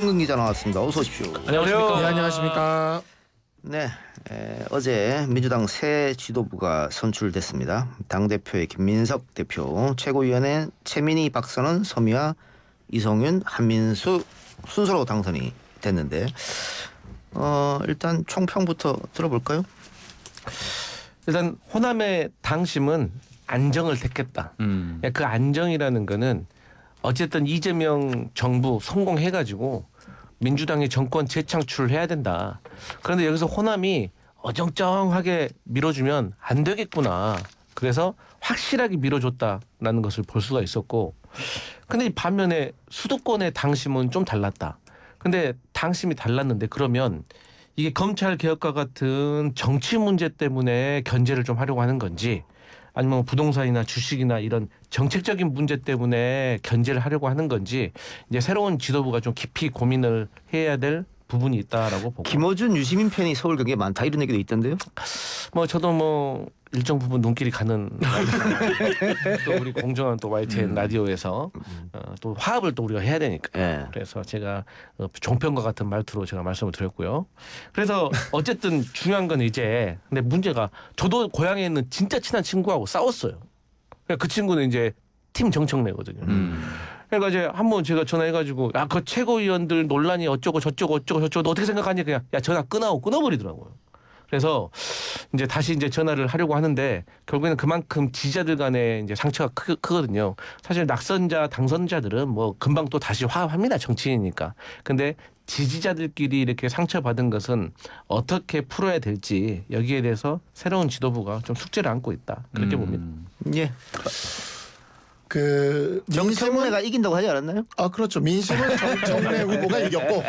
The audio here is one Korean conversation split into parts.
정상근 기자 나왔습니다. 어서 오십시오. 안녕하십니까. 네, 안녕하십니까. 네, 어제 민주당 새 지도부가 선출됐습니다. 당대표의 김민석 대표, 최고위원회 최민희, 박선원, 서미화, 이성윤, 한민수 순서로 당선이 됐는데 일단 총평부터 들어볼까요? 일단 호남의 당심은 안정을 택했다. 그 안정이라는 거는 어쨌든 이재명 정부 성공해가지고 민주당이 정권 재창출을 해야 된다. 그런데 여기서 호남이 어정쩡하게 밀어주면 안 되겠구나. 그래서 확실하게 밀어줬다라는 것을 볼 수가 있었고, 근데 반면에 수도권의 당심은 좀 달랐다. 근데 당심이 달랐는데 그러면 이게 검찰 개혁과 같은 정치 문제 때문에 견제를 좀 하려고 하는 건지, 아니면 부동산이나 주식이나 이런 정책적인 문제 때문에 견제를 하려고 하는 건지, 이제 새로운 지도부가 좀 깊이 고민을 해야 될 부분이 있다라고 보고. 김어준, 유시민 편이 서울 경기에 많다 이런 얘기도 있던데요. 저도 일정 부분 눈길이 가는 또 우리 공정한 또 YTN 라디오에서 또 화합을 또 우리가 해야 되니까. 네. 그래서 제가 종편과 같은 말투로 제가 말씀을 드렸고요. 그래서 어쨌든 중요한 건 이제, 근데 문제가 저도 고향에 있는 진짜 친한 친구하고 싸웠어요. 그 친구는 이제 팀 정청래거든요. 그러니까 이제 한번 제가 전화해가지고, 야, 그 최고위원들 논란이 어쩌고 저쩌고 너 어떻게 생각하니? 그냥 전화 끊어버리더라고요. 그래서 이제 다시 이제 전화를 하려고 하는데, 결국에는 그만큼 지지자들 간에 이제 상처가 크거든요. 사실 낙선자, 당선자들은 금방 또 다시 화합합니다. 정치인이니까. 근데 지지자들끼리 이렇게 상처받은 것은 어떻게 풀어야 될지, 여기에 대해서 새로운 지도부가 좀 숙제를 안고 있다. 그렇게 봅니다. 예. 민심은 정청래가 이긴다고 하지 않았나요? 그렇죠. 민심은 정청래 후보가 이겼고,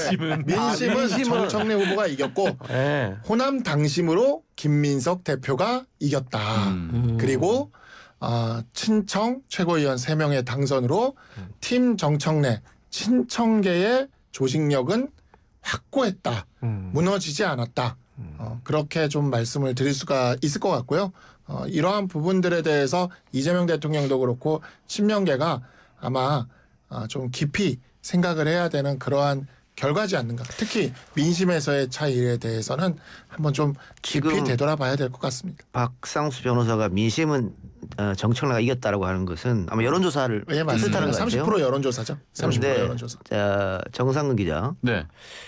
민심은 정청래 후보가 이겼고, 네. 호남 당심으로 김민석 대표가 이겼다. 그리고 친청 최고위원 3명의 당선으로 팀 정청래 친청계의 조직력은 확고했다. 무너지지 않았다. 그렇게 좀 말씀을 드릴 수가 있을 것 같고요. 이러한 부분들에 대해서 이재명 대통령도 그렇고 친명계가 아마 좀 깊이 생각을 해야 되는 그러한 결과지 않는가. 특히 민심에서의 차이에 대해서는 한번 좀 깊이 되돌아봐야 될 것 같습니다. 박상수 변호사가 민심은 정청래가 이겼다라고 하는 것은 아마 여론조사를 맞습니다. 뜻하는 것 같아요. 30% 여론조사죠. 30% 여론조사. 자, 정상근 기자. 네.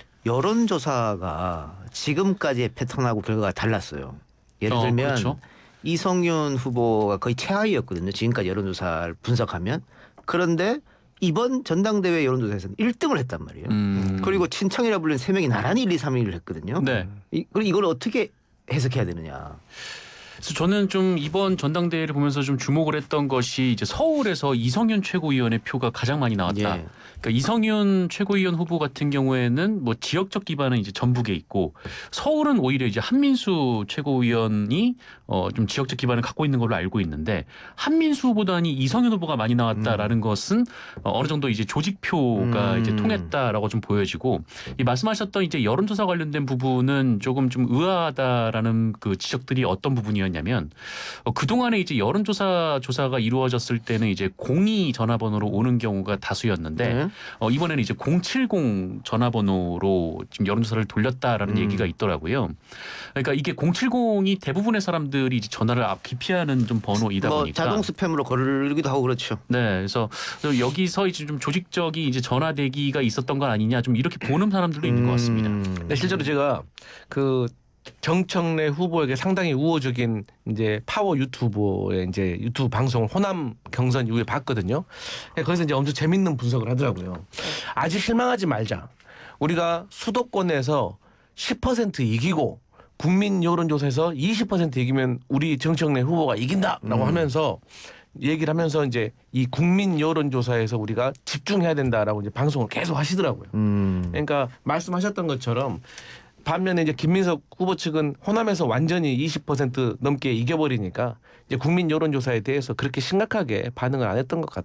여론조사가 지금까지의 패턴하고 결과가 달랐어요. 예를 들면 그렇죠. 이성윤 후보가 거의 최하위였거든요. 지금까지 여론조사를 분석하면. 그런데 이번 전당대회 여론조사에서는 1등을 했단 말이에요. 그리고 친청이라 불리는 3명이 나란히 1, 2, 3위를 했거든요. 네. 그리고 이걸 어떻게 해석해야 되느냐. 그래서 저는 좀 이번 전당대회를 보면서 좀 주목을 했던 것이 이제 서울에서 이성윤 최고위원의 표가 가장 많이 나왔다. 예. 그러니까 이성윤 최고위원 후보 같은 경우에는 지역적 기반은 이제 전북에 있고, 서울은 오히려 이제 한민수 최고위원이 좀 지역적 기반을 갖고 있는 걸로 알고 있는데, 한민수 후보단이 이성윤 후보가 많이 나왔다라는 것은 어느 정도 이제 조직표가 이제 통했다라고 좀 보여지고, 이 말씀하셨던 이제 여론조사 관련된 부분은 조금 좀 의아하다라는 그 지적들이 어떤 부분이었냐면, 그동안에 이제 조사가 이루어졌을 때는 이제 02 전화번호로 오는 경우가 다수였는데, 이번에는 이제 070 전화번호로 지금 여론조사를 돌렸다라는 얘기가 있더라고요. 그러니까 이게 070이 대부분의 사람들이 이제 전화를 기피하는 좀 번호이다 보니까 자동 스팸으로 걸기도 하고 그렇죠. 네, 그래서 여기서 이제 좀 조직적인 이제 전화 대기가 있었던 건 아니냐, 좀 이렇게 보는 사람들도 있는 것 같습니다. 근데 실제로 제가 그 정청래 후보에게 상당히 우호적인 이제 파워 유튜버의 이제 유튜브 방송을 호남 경선 이후에 봤거든요. 거기서 이제 엄청 재밌는 분석을 하더라고요. 아직 실망하지 말자. 우리가 수도권에서 10% 이기고 국민 여론조사에서 20% 이기면 우리 정청래 후보가 이긴다라고 하면서 얘기를 하면서 이제 이 국민 여론조사에서 우리가 집중해야 된다라고 이제 방송을 계속 하시더라고요. 그러니까 말씀하셨던 것처럼 반면에 이제 김민석 후보 측은 호남에서 완전히 20% 넘게 이겨버리니까 이제 국민 여론조사에 대해서 그렇게 심각하게 반응을 안 했던 것 같다.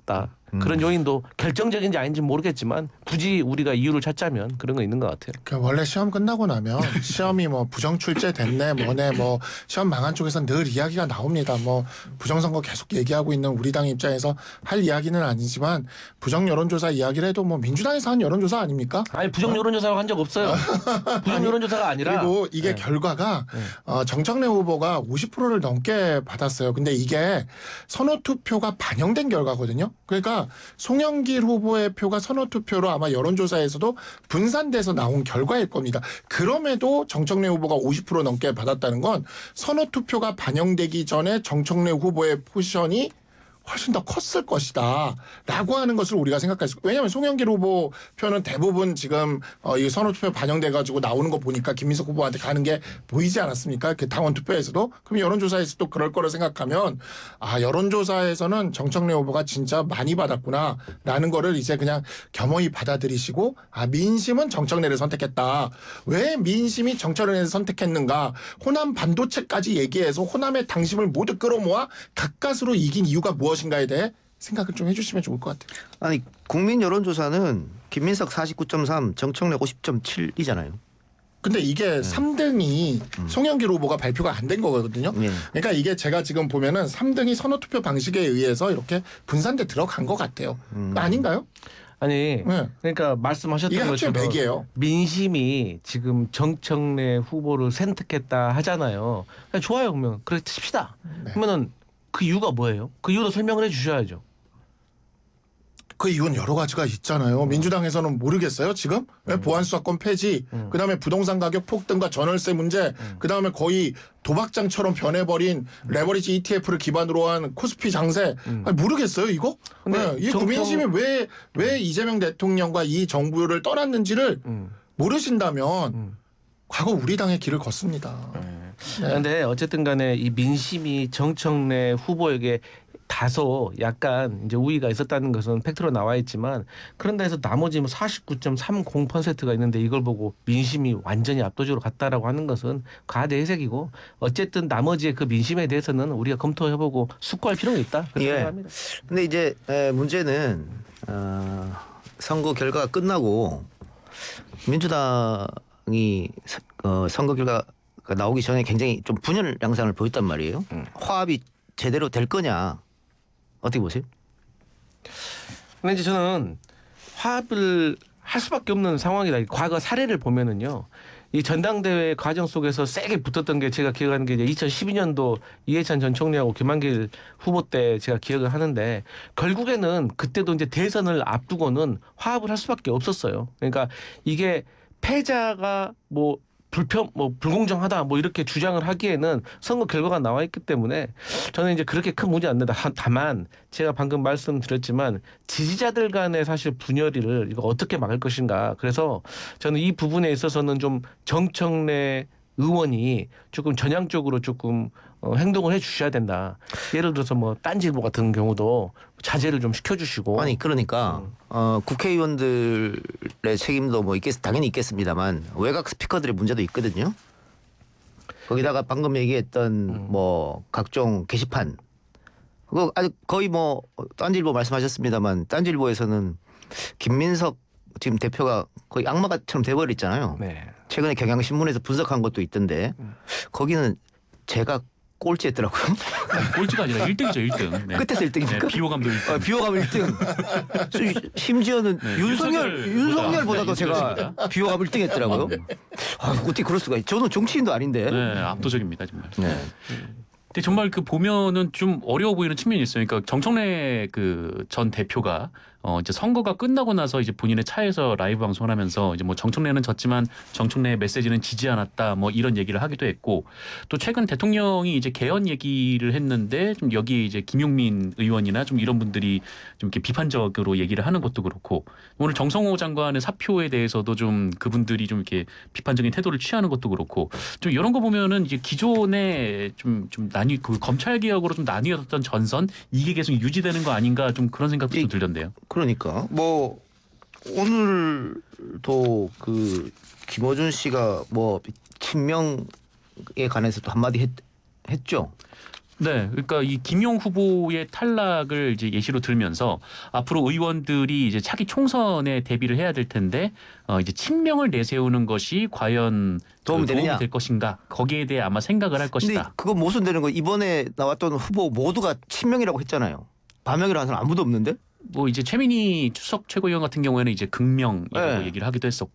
그런 요인도 결정적인지 아닌지 모르겠지만 굳이 우리가 이유를 찾자면 그런 거 있는 것 같아요. 그 원래 시험 끝나고 나면 시험이 뭐 부정 출제 됐네 뭐네 뭐 시험 망한 쪽에서 늘 이야기가 나옵니다. 뭐 부정선거 계속 얘기하고 있는 우리 당 입장에서 할 이야기는 아니지만 부정 여론조사 이야기를 해도 뭐 민주당에서 한 여론조사 아닙니까? 아니 부정 여론조사를 한 적 없어요. 부정 여론조사가 아니라 그리고 이게 결과가 정청래 후보가 50%를 넘게 받았어요. 근데 이게 선호투표가 반영된 결과거든요. 그러니까 송영길 후보의 표가 선호투표로 아마 여론조사에서도 분산돼서 나온 결과일 겁니다. 그럼에도 정청래 후보가 50% 넘게 받았다는 건 선호투표가 반영되기 전에 정청래 후보의 포지션이 훨씬 더 컸을 것이다 라고 하는 것을 우리가 생각할 수. 왜냐하면 송영길 후보 표는 대부분 지금 이 선호투표 반영돼가지고 나오는 거 보니까 김민석 후보한테 가는 게 보이지 않았습니까? 그 당원 투표에서도. 그럼 여론조사에서도 그럴 거라 생각하면 아 여론조사에서는 정청래 후보가 진짜 많이 받았구나 라는 거를 이제 그냥 겸허히 받아들이시고 아 민심은 정청래를 선택했다. 왜 민심이 정청래를 선택했는가. 호남 반도체까지 얘기해서 호남의 당심을 모두 끌어모아 가까스로 이긴 이유가 무엇인가에 대해 생각을 좀 해주시면 좋을 것 같아요. 아니 국민 여론조사는 김민석 49.3, 정청래 50.7이잖아요. 근데 이게 3등이 송영길 후보가 발표가 안 된 거거든요. 그러니까 이게 제가 지금 보면은 3등이 선호투표 방식에 의해서 이렇게 분산돼 들어간 것 같아요. 아닌가요? 아니 네. 그러니까 말씀하셨던 이게 합치면 것처럼 100이에요. 민심이 지금 정청래 후보를 선택했다 하잖아요. 그냥 좋아요 그러면 그렇게 칩시다. 네. 그러면은 그 이유가 뭐예요? 그 이유도 설명을 해주셔야죠. 그 이유는 여러 가지가 있잖아요. 민주당에서는 모르겠어요. 지금 보안수사권 폐지, 그다음에 부동산 가격 폭등과 전월세 문제, 그다음에 거의 도박장처럼 변해버린 레버리지 ETF를 기반으로 한 코스피 장세. 아니, 모르겠어요 이거? 근데 이 국민심이 왜 이재명 대통령과 이 정부를 떠났는지를 모르신다면 과거 우리 당의 길을 걷습니다. 그런데 어쨌든 간에 이 민심이 정청래 후보에게 다소 약간 이제 우위가 있었다는 것은 팩트로 나와 있지만 그런다 해서 나머지 뭐 49.30%가 있는데 이걸 보고 민심이 완전히 압도적으로 갔다라고 하는 것은 과대 해석이고 어쨌든 나머지의 그 민심에 대해서는 우리가 검토해보고 숙고할 필요가 있다. 그렇게 생각합니다. 근데 이제 문제는 선거 결과가 끝나고 민주당이 선거 결과가 나오기 전에 굉장히 좀 분열 양상을 보였단 말이에요. 화합이 제대로 될 거냐 어떻게 보세요? 근데 이제 저는 화합을 할 수밖에 없는 상황이다. 과거 사례를 보면은요. 이 전당대회 과정 속에서 세게 붙었던 게 제가 기억하는 게 이제 2012년도 이해찬 전 총리하고 김한길 후보 때 제가 기억을 하는데 결국에는 그때도 이제 대선을 앞두고는 화합을 할 수밖에 없었어요. 그러니까 이게 패자가 뭐 불공정하다 뭐 이렇게 주장을 하기에는 선거 결과가 나와 있기 때문에 저는 이제 그렇게 큰 문제 안 된다. 다만 제가 방금 말씀드렸지만 지지자들 간의 사실 분열을 이거 어떻게 막을 것인가. 그래서 저는 이 부분에 있어서는 좀 정청래 의원이 조금 전향적으로 조금 행동을 해 주셔야 된다. 예를 들어서 뭐 딴지일보 같은 경우도 자제를 좀 시켜주시고. 아니 그러니까 국회의원들의 책임도 뭐 당연히 있겠습니다만 외곽 스피커들의 문제도 있거든요. 거기다가 방금 얘기했던 뭐 각종 게시판 그거 아직 거의 뭐 딴지일보 말씀하셨습니다만 딴지일보에서는 김민석 지금 대표가 거의 악마처럼 돼버렸잖아요. 네. 최근에 경향신문에서 분석한 것도 있던데 거기는 제가 꼴찌했더라고요. 꼴찌가 아니라 1등이죠 1등. 네. 끝에서 1등입니까? 네, 비호감도 1등. 비호감 1등. 심지어는 네, 윤석열보다도 네, 제가 윤석열입니다. 비호감 1등 했더라고요. 어떻게 그럴 수가 있죠? 저는 정치인도 아닌데. 네, 압도적입니다 정말. 네. 근데 정말 그 보면은 좀 어려워 보이는 측면이 있어요. 그러니까 정청래 그 전 대표가 이제 선거가 끝나고 나서 이제 본인의 차에서 라이브 방송을 하면서 이제 뭐 정청래는 졌지만 정청래의 메시지는 지지 않았다 뭐 이런 얘기를 하기도 했고 또 최근 대통령이 이제 개헌 얘기를 했는데 좀 여기 이제 김용민 의원이나 좀 이런 분들이 좀 이렇게 비판적으로 얘기를 하는 것도 그렇고 오늘 정성호 장관의 사표에 대해서도 좀 그분들이 좀 이렇게 비판적인 태도를 취하는 것도 그렇고 좀 이런 거 보면은 이제 기존에 좀 그 검찰 개혁으로 좀 나뉘었던 전선 이게 계속 유지되는 거 아닌가 좀 그런 생각도 좀 들던데요. 그러니까 뭐 오늘도 그 김어준 씨가 뭐 친명에 관해서도 한마디 했죠. 네, 그러니까 이 김용 후보의 탈락을 이제 예시로 들면서 앞으로 의원들이 이제 차기 총선에 대비를 해야 될 텐데 이제 친명을 내세우는 것이 과연 도움이 도움이 되느냐? 될 것인가? 거기에 대해 아마 생각을 할 근데 것이다. 그거 모순되는 거 이번에 나왔던 후보 모두가 친명이라고 했잖아요. 반명이라는 사람 아무도 없는데? 뭐 이제 최민희 추석 최고위원 같은 경우에는 이제 극명이라고 네. 얘기를 하기도 했었고